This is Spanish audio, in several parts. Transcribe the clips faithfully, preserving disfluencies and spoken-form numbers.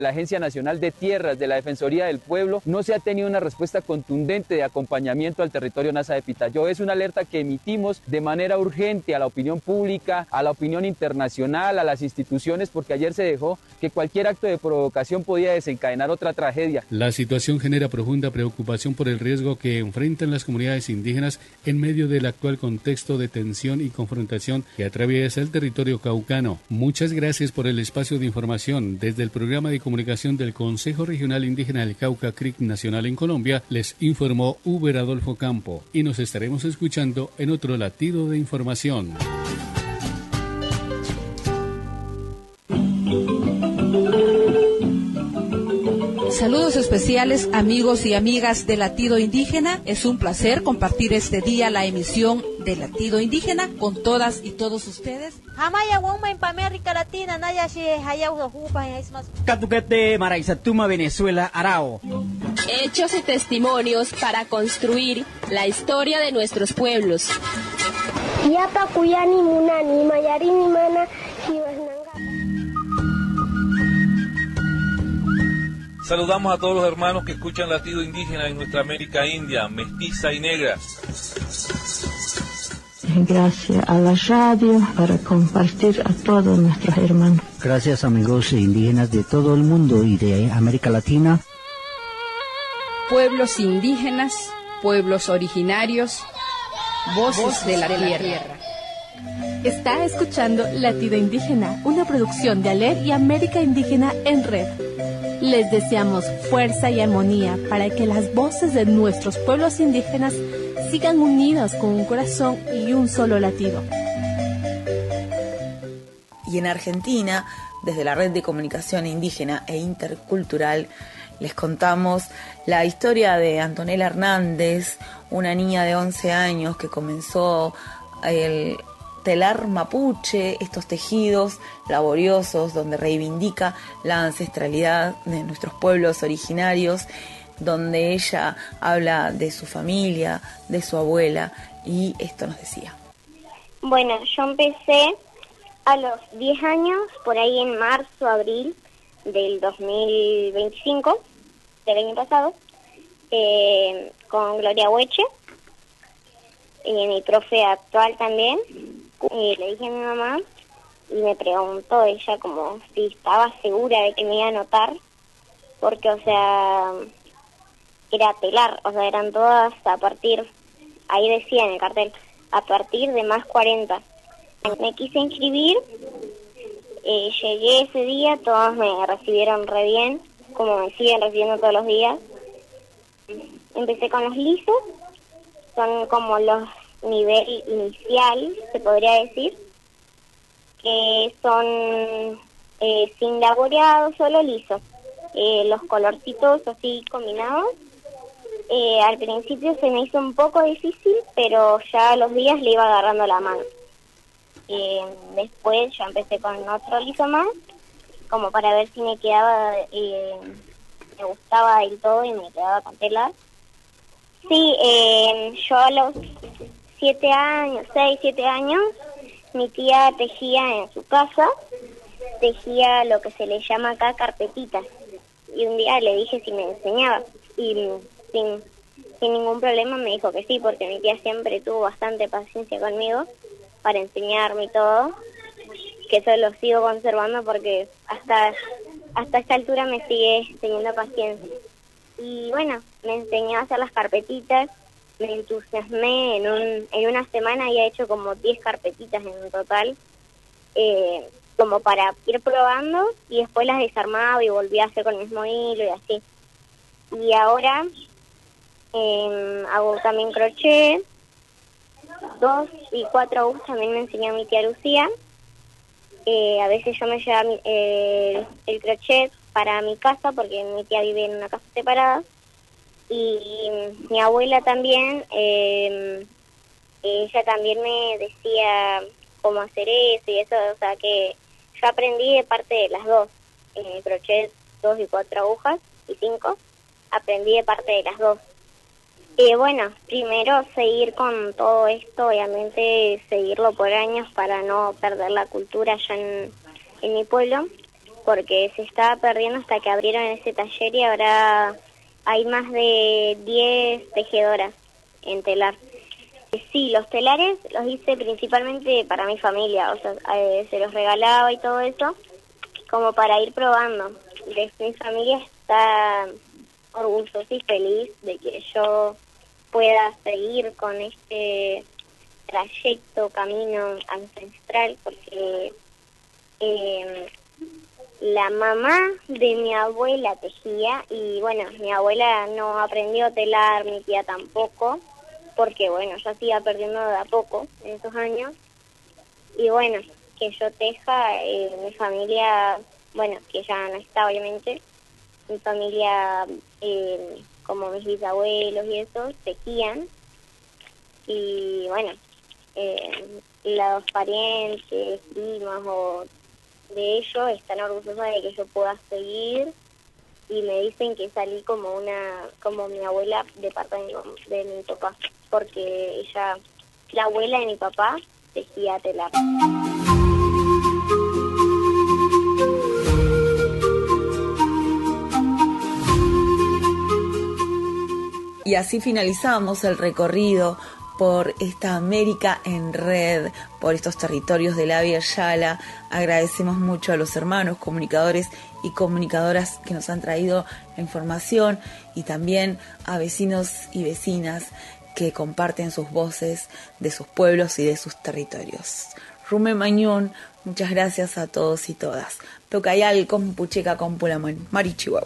la Agencia Nacional de Tierras, de la Defensoría del Pueblo, no se ha tenido una respuesta contundente de acompañamiento al territorio Nasa de Pitayó. Es una alerta que emitimos de manera urgente a la opinión pública, a la opinión internacional, a las instituciones, porque ayer se dejó que cualquier acto de provocación podía desencadenar otra tragedia. La situación genera profunda preocupación por el riesgo que enfrentan las comunidades indígenas en medio del actual contexto de tensión y confrontación que atraviesa el territorio caucano. Muchas gracias por el espacio de información. Desde el programa de comunicación del Consejo Regional Indígena del Cauca, C R I C Nacional en Colombia, les informó Uber Adolfo Campo, y nos estaremos escuchando en otro latido de información. Saludos especiales, amigos y amigas de Latido Indígena. Es un placer compartir este día la emisión de Latido Indígena con todas y todos ustedes. Catucate, Maraizatuma, Venezuela, Arao. Hechos y testimonios para construir la historia de nuestros pueblos. Saludamos a todos los hermanos que escuchan Latido Indígena en nuestra América India, mestiza y negra. Gracias a la radio para compartir a todos nuestros hermanos. Gracias, amigos indígenas de todo el mundo y de América Latina. Pueblos indígenas, pueblos originarios, voces, voces de la, de la tierra. tierra. Está escuchando Latido Indígena, una producción de ALER y América Indígena en Red. Les deseamos fuerza y armonía para que las voces de nuestros pueblos indígenas sigan unidos con un corazón y un solo latido. Y en Argentina, desde la Red de Comunicación Indígena e Intercultural, les contamos la historia de Antonella Hernández, una niña de once años que comenzó el telar mapuche, estos tejidos laboriosos donde reivindica la ancestralidad de nuestros pueblos originarios, donde ella habla de su familia, de su abuela, y esto nos decía. Bueno, yo empecé a los diez años, por ahí en marzo, abril del dos mil veinticinco, del año pasado, eh, con Gloria Hueche, eh, mi profe actual también. Eh, le dije a mi mamá y me preguntó ella como si estaba segura de que me iba a anotar, porque, o sea, era telar, o sea, eran todas a partir, ahí decía en el cartel, a partir de más cuarenta. Me quise inscribir, eh, llegué ese día, todos me recibieron re bien, como me siguen recibiendo todos los días. Empecé con los lisos, son como los nivel inicial, se podría decir, que son eh, sin laboreado, solo liso. Eh, los colorcitos así combinados, eh, al principio se me hizo un poco difícil, pero ya a los días le iba agarrando la mano. Eh, después ya empecé con otro liso más, como para ver si me quedaba, eh, me gustaba del todo y me quedaba con telar. Sí, eh, yo a los siete años, seis, siete años, mi tía tejía en su casa, tejía lo que se le llama acá carpetitas. Y un día le dije si me enseñaba. Y sin, sin ningún problema me dijo que sí, porque mi tía siempre tuvo bastante paciencia conmigo para enseñarme y todo. Que eso lo sigo conservando porque hasta, hasta esta altura me sigue teniendo paciencia. Y bueno, me enseñó a hacer las carpetitas. Me entusiasmé, en un en una semana había hecho como diez carpetitas en total, eh, como para ir probando, y después las desarmaba y volvía a hacer con el mismo hilo y así. Y ahora eh, hago también crochet, dos y cuatro agujas también me enseñó mi tía Lucía. Eh, a veces yo me llevaba eh, el crochet para mi casa, porque mi tía vive en una casa separada. Y mi abuela también, eh, ella también me decía cómo hacer eso y eso, o sea que yo aprendí de parte de las dos, eh, crochet dos y cuatro agujas y cinco, aprendí de parte de las dos. Y bueno, primero seguir con todo esto, obviamente seguirlo por años para no perder la cultura allá en, en mi pueblo. porque se estaba perdiendo hasta que abrieron ese taller y ahora hay más de diez tejedoras en telar. Sí, los telares los hice principalmente para mi familia, o sea, eh, se los regalaba y todo eso, como para ir probando. Desde mi familia está orgullosa y feliz de que yo pueda seguir con este trayecto, camino ancestral, porque eh, la mamá de mi abuela tejía y bueno, mi abuela no aprendió a telar, mi tía tampoco, porque bueno, ya se iba perdiendo de a poco en esos años. Y bueno, que yo teja, eh, mi familia, bueno, que ya no está obviamente, mi familia, eh, como mis bisabuelos y eso, tejían. Y bueno, eh, los parientes, primos o de ellos están orgullosos de que yo pueda seguir y me dicen que salí como una, como mi abuela de parte de mi, de mi papá, porque ella, la abuela de mi papá, tejía telar. Y así finalizamos el recorrido por esta América en red, por estos territorios de la Via Yala. Agradecemos mucho a los hermanos comunicadores y comunicadoras que nos han traído la información y también a vecinos y vecinas que comparten sus voces de sus pueblos y de sus territorios. Rume Mañón, muchas gracias a todos y todas. Tocayal con Pucheca con Pulamán, Marichihuahua.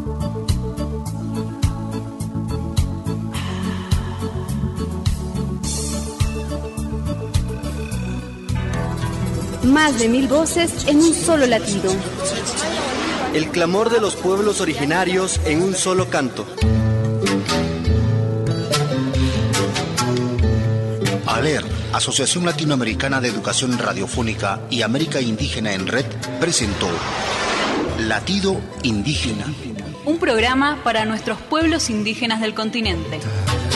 Más de mil voces en un solo latido. El clamor de los pueblos originarios en un solo canto. ALER, Asociación Latinoamericana de Educación Radiofónica y América Indígena en Red, presentó Latido Indígena. Un programa para nuestros pueblos indígenas del continente.